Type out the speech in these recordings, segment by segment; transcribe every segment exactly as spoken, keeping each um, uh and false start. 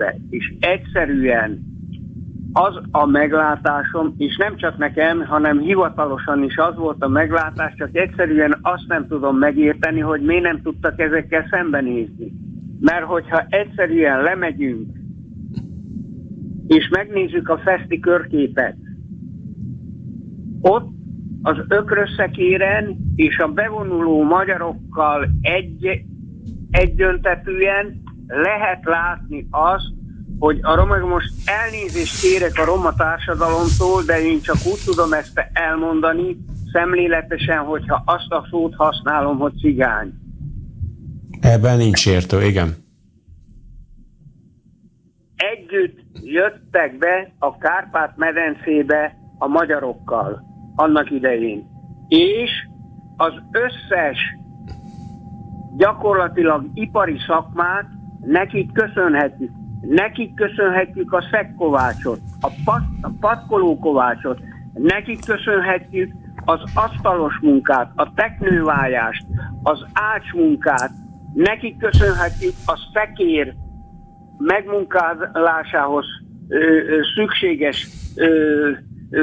életembe, és egyszerűen az a meglátásom, és nem csak nekem, hanem hivatalosan is az volt a meglátás, csak egyszerűen azt nem tudom megérteni, hogy miért nem tudtak ezekkel szembenézni. Mert hogyha egyszerűen lemegyünk, és megnézzük a feszti körképet, ott az ökrösszekéren és a bevonuló magyarokkal egy, egyöntetűen lehet látni azt, hogy a roma, most elnézést kérek a roma társadalomtól, de én csak úgy tudom ezt elmondani szemléletesen, hogyha azt a szót használom, hogy cigány. Ebben nincs értő, igen. Együtt jöttek be a Kárpát-medencébe a magyarokkal annak idején. És az összes gyakorlatilag ipari szakmát nekik köszönhetjük. Nekik köszönhetjük a szegkovácsot, a, pat, a patkolókovácsot, nekik köszönhetjük az asztalos munkát, a teknővájást, az ácsmunkát, nekik köszönhetjük a szekér megmunkálásához ö, ö, szükséges ö, ö,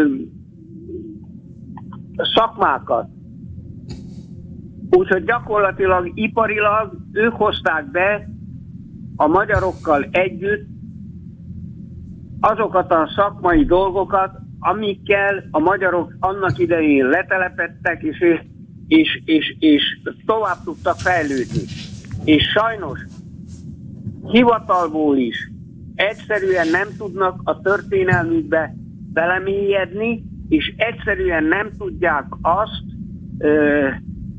szakmákat. Úgyhogy gyakorlatilag iparilag ők hozták be a magyarokkal együtt azokat a szakmai dolgokat, amikkel a magyarok annak idején letelepedtek, és, és, és, és tovább tudtak fejlődni. És sajnos hivatalból is egyszerűen nem tudnak a történelmükbe belemélyedni, és egyszerűen nem tudják azt ö,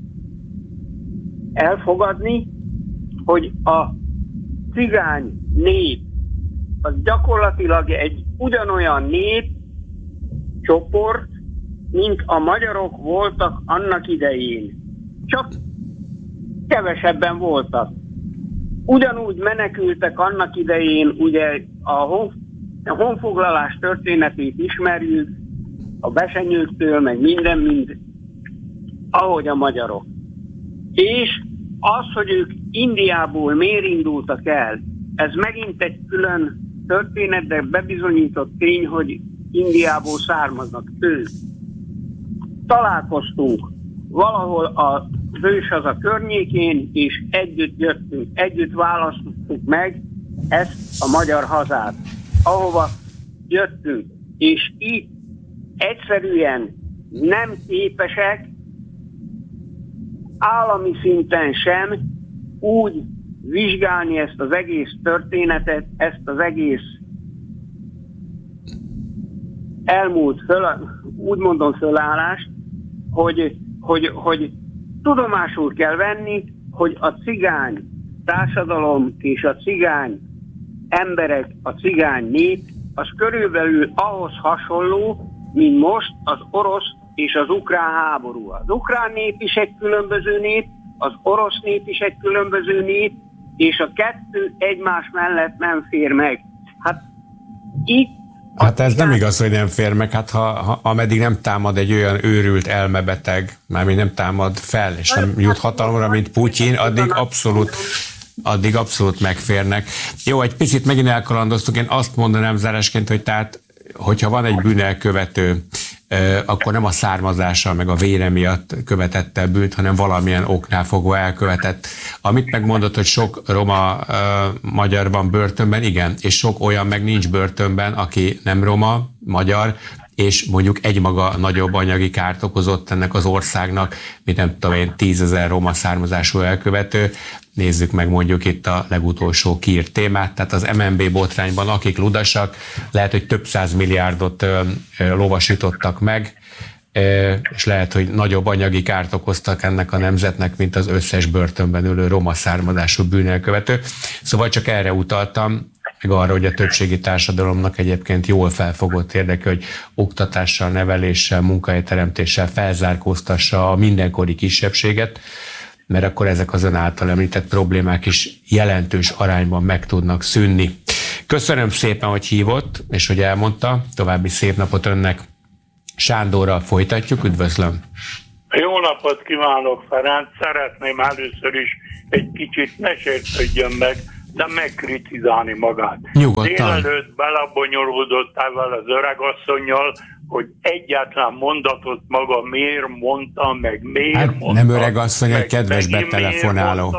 elfogadni, hogy a cigány nép az gyakorlatilag egy ugyanolyan nép csoport, mint a magyarok voltak annak idején. Csak kevesebben voltak. Ugyanúgy menekültek annak idején, ugye a, hon, a honfoglalás történetét ismerjük, a besenyőktől, meg minden, mind ahogy a magyarok. És az, hogy ők Indiából miért indultak el, ez megint egy külön történet, de bebizonyított tény, hogy Indiából származnak ők. Találkoztunk valahol a Vőshaza környékén, és együtt jöttünk, együtt választottuk meg ezt a magyar hazát, ahova jöttünk. És itt egyszerűen nem képesek állami szinten sem úgy vizsgálni ezt az egész történetet, ezt az egész elmúlt föl, úgy mondom fölállást, hogy, hogy, hogy tudomásul kell venni, hogy a cigány társadalom és a cigány emberek, a cigány nép, az körülbelül ahhoz hasonló, mint most az orosz és az ukrán háború. Az ukrán nép is egy különböző nép, az orosz nép is egy különböző nép, és a kettő egymás mellett nem fér meg. Hát itt... Hát ez nem igaz, hogy nem fér meg, hát ha, ha ameddig nem támad egy olyan őrült elmebeteg, mármint nem támad fel, és nem jut hatalomra, mint Putyin, addig abszolút addig abszolút megférnek. Jó, egy picit megint elkalandoztuk, én azt mondanám zárásként, hogy tehát, hogyha van egy bűnelkövető, akkor nem a származással meg a vére miatt követett el bűnt, hanem valamilyen oknál fogva elkövetett. Amit megmondott, hogy sok roma uh, magyar van börtönben, igen, és sok olyan meg nincs börtönben, aki nem roma, magyar, és mondjuk egymaga nagyobb anyagi kárt okozott ennek az országnak, mint nem tudom én, tízezer roma származású elkövető. Nézzük meg mondjuk itt a legutolsó kiírt témát, tehát az em en bé botrányban, akik ludasak, lehet, hogy több száz milliárdot ö, ö, lovasítottak meg, ö, és lehet, hogy nagyobb anyagi kárt okoztak ennek a nemzetnek, mint az összes börtönben ülő roma származású bűnelkövető. Szóval csak erre utaltam, meg arra, hogy a többségi társadalomnak egyébként jól felfogott érdeke, hogy oktatással, neveléssel, munkahelyteremtéssel felzárkóztassa a mindenkori kisebbséget, mert akkor ezek az ön által említett problémák is jelentős arányban meg tudnak szűnni. Köszönöm szépen, hogy hívott, és hogy elmondta. További szép napot önnek. Sándorral folytatjuk, üdvözlöm. Jó napot kívánok, Ferenc! Szeretném először is egy kicsit ne sértődjön meg, de megkritizálni magát. Nyugodtan. Délelőtt belebonyolódott ezzel az öregasszonnyal, hogy egyáltalán mondatot maga miért mondta, meg miért hát mondta. Nem öregasszony, egy kedves betelefonáló.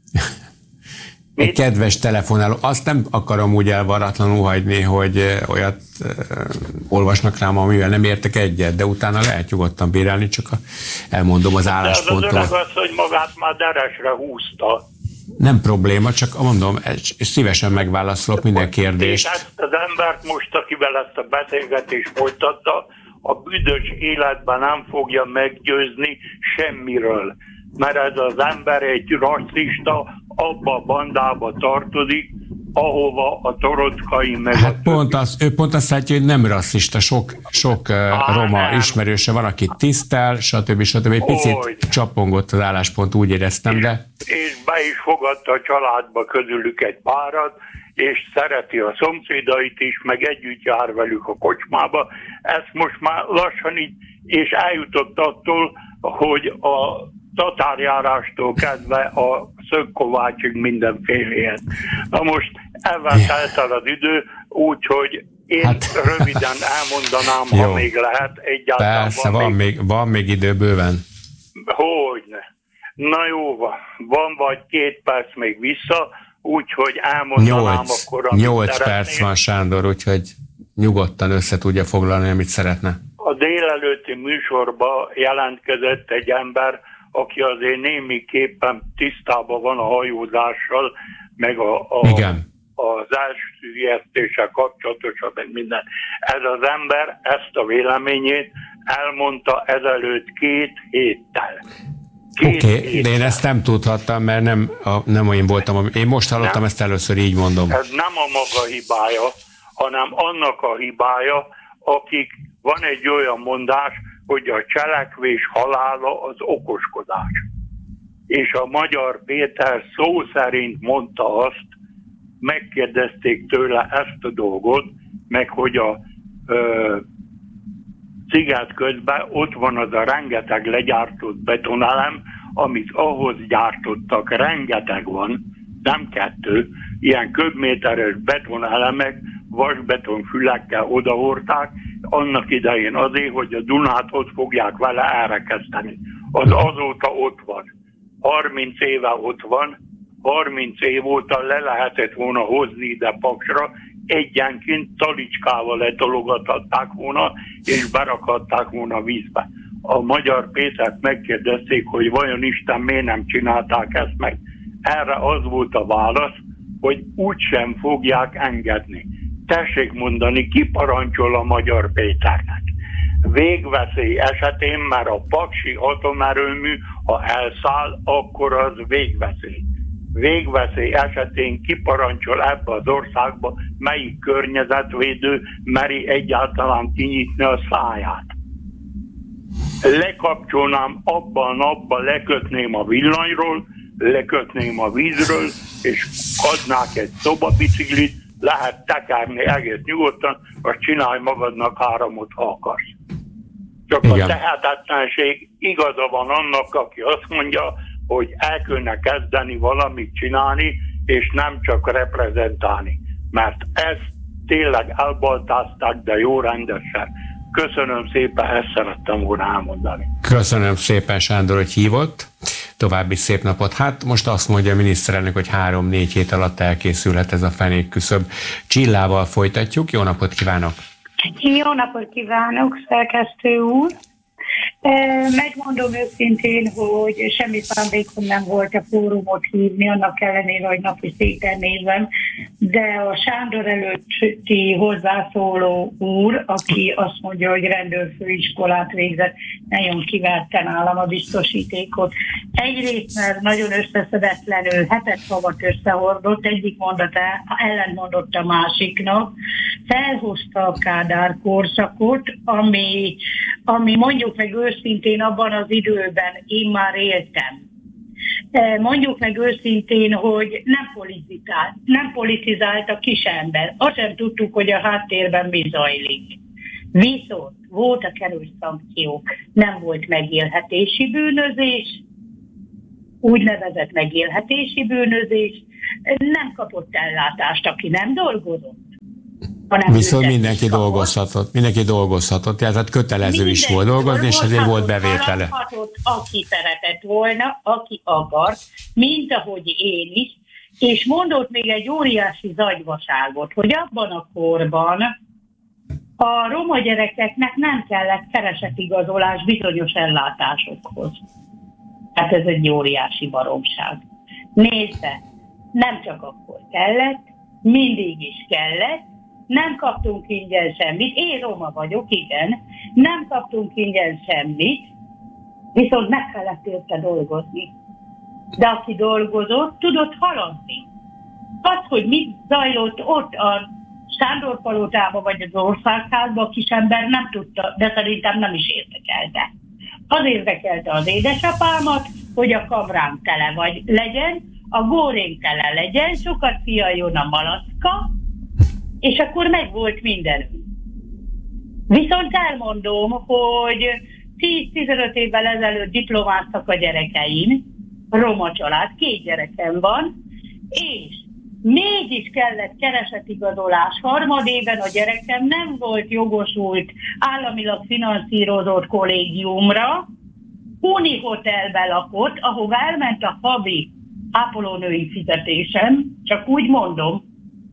Egy kedves telefonáló. Azt nem akarom úgy elvaratlanul hagyni, hogy olyat uh, olvasnak rám, amivel nem értek egyet, de utána lehet nyugodtan bírálni, csak a, elmondom az álláspontot. Ez az öreg az, hogy magát már deresre húzta. Nem probléma, csak mondom, és szívesen megválaszolok minden kérdést. És ezt az embert most, akivel ezt a beszélgetést folytatta, a büdös életben nem fogja meggyőzni semmiről. Mert ez az ember egy rasszista, abba a bandába tartozik, ahova a Torockai meg hát pont az, ő pont azt látja, hogy nem rasszista, sok, sok Á, roma nem. ismerőse van, aki tisztel, stb. stb. Egy picit Oly. csapongott az álláspont, úgy éreztem, de... És be is fogadta a családba közülük egy párat, és szereti a szomszédait is, meg együtt jár velük a kocsmába. Ezt most már lassan így, és eljutott attól, hogy a tatárjárástól kezdve a Szökkovácsig mindenféléhez. Na most ebben telt el az idő, úgyhogy én hát, röviden elmondanám, jó. ha még lehet. Egyáltalán persze, van, van, még, van még idő bőven. Hogyne. Na jó, van vagy két perc még vissza, úgyhogy elmondanám nyolc, akkor, amit nyolc szeretnél. perc van, Sándor, úgyhogy nyugodtan össze tudja foglalni, amit szeretne. A délelőtti műsorba jelentkezett egy ember, aki azért némiképpen tisztában van a hajózással, meg a, a, az elsüllyesztéssel kapcsolatosan, meg minden. Ez az ember ezt a véleményét elmondta ezelőtt két héttel. Oké, okay, de én ezt nem tudhattam, mert nem, a, nem én voltam. Én most hallottam nem. ezt először, így mondom. Ez nem a maga hibája, hanem annak a hibája, akik van egy olyan mondás, hogy a cselekvés halála az okoskodás. És a Magyar Péter szó szerint mondta azt, megkérdezték tőle ezt a dolgot, meg hogy a ö, sziget közben ott van az a rengeteg legyártott betonelem, amit ahhoz gyártottak, rengeteg van, nem kettő, ilyen köbméteres betonelemek, vasbeton fülekkel odahordták, annak idején azért, hogy a Dunát ott fogják vele elrekeszteni. Az azóta ott van. harminc éve ott van, harminc év óta le lehetett volna hozni ide Paksra, egyenként talicskával letologathatták volna, és berakhatták volna vízbe. A Magyar Pétert megkérdezték, hogy vajon Isten miért nem csinálták ezt meg. Erre az volt a válasz, hogy úgysem fogják engedni. Tessék mondani, ki parancsol a Magyar Péternek? Végveszély esetén, mert a paksi atomerőmű, ha elszáll, akkor az végveszély. Végveszély esetén kiparancsol ebbe az országba, melyik környezetvédő meri egyáltalán kinyitni a száját. Lekapcsolnám abban a napban, lekötném a villanyról, lekötném a vízről, és adnák egy szobabiciklit, lehet tekerni egész nyugodtan, azt csinálj magadnak áramot, ha akarsz. Csak igen. A tehetetlenség igaza van annak, aki azt mondja, hogy el kéne kezdeni valamit csinálni, és nem csak reprezentálni. Mert ezt tényleg elbaltázták, de jó rendesen. Köszönöm szépen, ezt szerettem volna elmondani. Köszönöm szépen, Sándor, hogy hívott. További szép napot. Hát most azt mondja a miniszterelnök, hogy három-négy hét alatt elkészülhet ez a fenékküszöb. Csillával folytatjuk. Jó napot kívánok! Jó napot kívánok, szerkesztő úr! Megmondom őszintén, hogy semmi szándékom nem volt a fórumot hívni, annak ellenére, hogy napi széken nézem, de a Sándor előtti hozzászóló úr, aki azt mondja, hogy rendőrfőiskolát végzett, nagyon kiverte nálam a biztosítékot. Egyrészt, mert nagyon összeszedetlenül hetet havat összehordott, egyik mondat ellentmondott a másiknak, felhozta a Kádár korszakot, ami, ami mondjuk meg őszintén abban az időben én már éltem. Mondjuk meg őszintén, hogy nem politizált, nem politizált a kisember. Azt sem tudtuk, hogy a háttérben mi zajlik. Viszont voltak erős szankciók, nem volt megélhetési bűnözés, úgynevezett megélhetési bűnözés, nem kapott ellátást, aki nem dolgozott. Viszont mindenki dolgozhatott, mindenki dolgozhatott, tehát kötelező mindenki is volt dolgozni, és ezért volt bevétele. Aki szeretett volna, aki akart, mint ahogy én is, és mondott még egy óriási zagyvaságot, hogy abban a korban a roma gyerekeknek nem kellett keresetigazolás bizonyos ellátásokhoz. Hát ez egy óriási baromság. Nézze, nem csak akkor kellett, mindig is kellett, nem kaptunk ingyen semmit, én roma vagyok, igen, nem kaptunk ingyen semmit, viszont meg kellett érte dolgozni. De aki dolgozott, tudott haladni. Az, hogy mit zajlott ott a Sándor-palotában vagy az Országházban, a kisember nem tudta, de szerintem nem is érdekelte. Az érdekelte az édesapámat, hogy a kamrán tele vagy legyen, a górénk tele legyen, sokat fialjon a malacka, és akkor meg volt mindenünk. Viszont elmondom, hogy tíz-tizenöt évvel ezelőtt diplomáztak a gyerekeim, roma család, két gyerekem van, és mégis kellett keresetigazolás. Harmadében a gyerekem nem volt jogosult államilag finanszírozott kollégiumra, Unihotelbe lakott, ahova elment a havi ápolónői fizetésem, csak úgy mondom,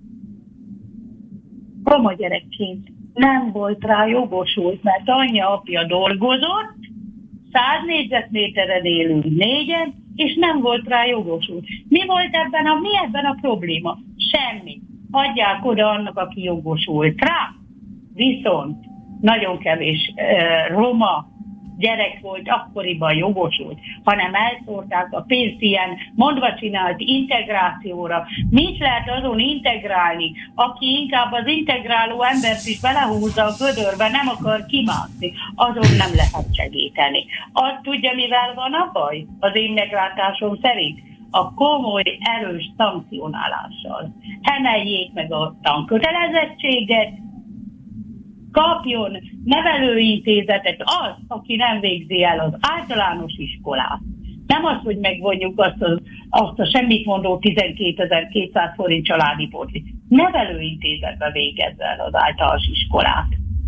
roma gyerekként nem volt rá jogosult, mert anyja, apja dolgozott, száz négyzetméteren élünk négyen, és nem volt rá jogosult. Mi volt ebben a, mi ebben a probléma? Semmi. Adják oda annak, aki jogosult rá. Viszont nagyon kevés uh, roma gyerek volt akkoriban jogosult, hanem elszórták a pénzt ilyen mondva csinált integrációra. Mit lehet azon integrálni, aki inkább az integráló embert is belehúzza a gödörbe, nem akar kimászni, azon nem lehet segíteni. Azt tudja, mivel van a baj? Az én meglátásom szerint a komoly, erős szankcionálással. Emeljék meg a tankötelezettséget, kapjon nevelőintézetet az, aki nem végzi el az általános iskolát. Nem az, hogy megvonjuk azt a, azt a semmit mondó tizenkétezer-kétszáz forint családi pótlit. Nevelőintézetbe végezze el az általános iskolát.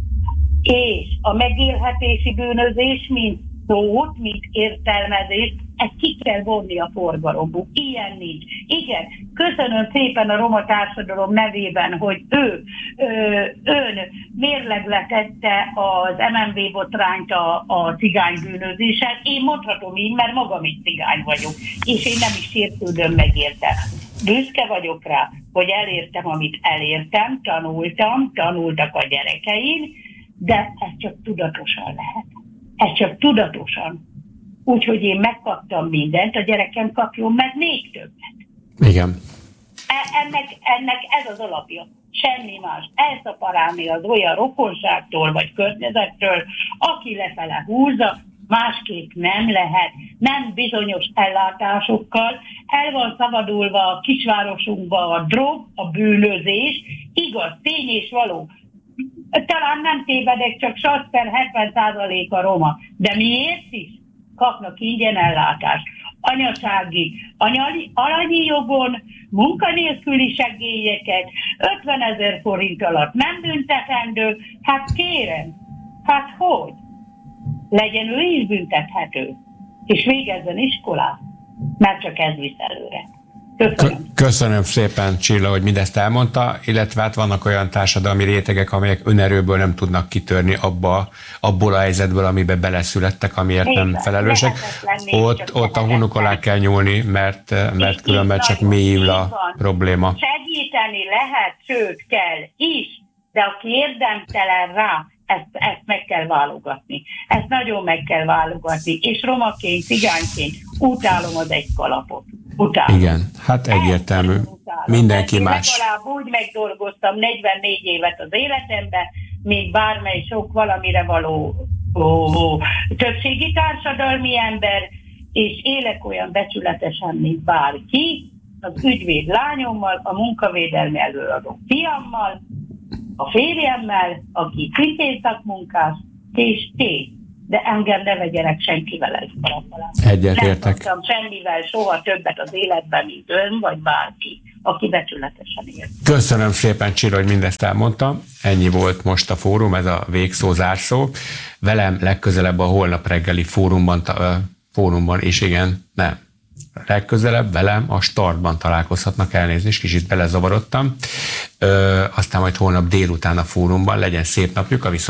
És a megélhetési bűnözés, mint szót, mint értelmezést, ezt ki kell vonni a forgalomból. Ilyen nincs. Igen, köszönöm szépen a roma társadalom nevében, hogy ő, ö, ön mérlegletette az em en vé botrányt a, a cigánybűnözésen. Én mondhatom így, mert magam is cigány vagyok, és én nem is sértődöm meg érte. Büszke vagyok rá, hogy elértem, amit elértem, tanultam, tanultak a gyerekeim, de ez csak tudatosan lehet. Ez csak tudatosan. Úgyhogy én megkaptam mindent, a gyerekem kapjon meg még többet. Igen. Ennek, ennek ez az alapja. Semmi más. Elszaparálni az olyan rokonságtól vagy környezettől, aki lefele húzza, másképp nem lehet. Nem bizonyos ellátásokkal. El van szabadulva a kisvárosunkba a drog, a bűnözés, igaz, tény és való. Talán nem tévedek, csak satszer hetven százalék a roma. De miért is? Kapnak ingyen ellátást. Anyasági, anyali, alanyi jogon, munkanélküli segélyeket, ötvenezer forint alatt nem büntetendő. Hát kérem, hát hogy? Legyen ő is büntethető. És végezzen iskolát, mert csak ez visz előre. Köszönöm. Köszönöm szépen, Csilla, hogy mindezt elmondta, illetve hát vannak olyan társadalmi rétegek, amelyek önerőből nem tudnak kitörni abba, abból a helyzetből, amiben beleszülettek, amiért igen, nem felelősek. Ott, ott a hunuk alá kell nyúlni, mert, mert különben csak mélyül a probléma. Segíteni lehet, sőt kell is, de aki érdemtelen rá, ezt, ezt meg kell válogatni. Ezt nagyon meg kell válogatni. És romaként, cigányként utálom az egy kalapot. Utálom. Igen, hát egyértelmű. Mindenki én más. Legalább úgy megdolgoztam negyvennégy évet az életemben, még bármely sok valamire való ó, ó, többségi társadalmi ember, és élek olyan becsületesen, mint bárki, az ügyvéd lányommal, a munkavédelmi előadó fiammal, a férjemmel, aki szintén szakmunkás, és té. de engem ne vegyenek senkivel ez kalapalán. Egyetértek. Nem tudtam semmivel soha többet az életben, mint ön, vagy bárki, aki becsületesen él. Köszönöm szépen, Csilla, hogy mindezt elmondta. Ennyi volt most a fórum, ez a végszó, zárszó. Velem legközelebb a holnap reggeli fórumban, fórumban és igen, nem. Legközelebb velem a Startban találkozhatnak, elnézést, kicsit belezavarodtam. Ö, aztán majd holnap délután a fórumban, legyen szép napjuk, a viszont